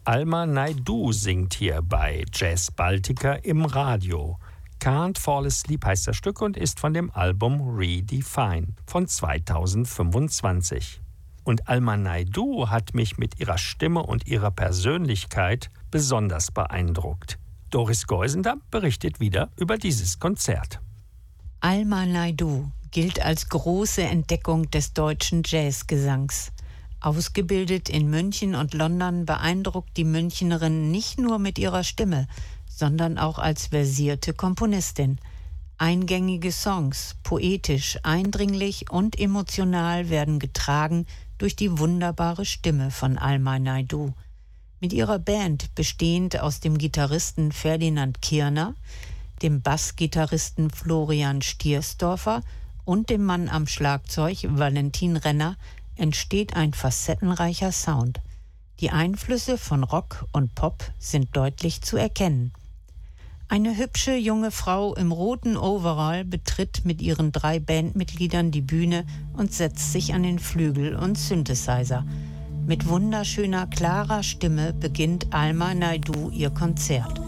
Alma Naidoo singt hier bei Jazz Baltica im Radio. Can't Fall Asleep heißt das Stück und ist von dem Album Redefine von 2025. Und Alma Naidoo hat mich mit ihrer Stimme und ihrer Persönlichkeit besonders beeindruckt. Doris Geusendamp berichtet wieder über dieses Konzert. Alma Naidoo gilt als große Entdeckung des deutschen Jazzgesangs. Ausgebildet in München und London beeindruckt die Münchnerin nicht nur mit ihrer Stimme, sondern auch als versierte Komponistin. Eingängige Songs, poetisch, eindringlich und emotional, werden getragen durch die wunderbare Stimme von Alma Naidoo. Mit ihrer Band, bestehend aus dem Gitarristen Ferdinand Kirner, dem Bassgitarristen Florian Stiersdorfer und dem Mann am Schlagzeug Valentin Renner, entsteht ein facettenreicher Sound. Die Einflüsse von Rock und Pop sind deutlich zu erkennen. Eine hübsche junge Frau im roten Overall betritt mit ihren 3 Bandmitgliedern die Bühne und setzt sich an den Flügel und Synthesizer. Mit wunderschöner, klarer Stimme beginnt Alma Naidoo ihr Konzert.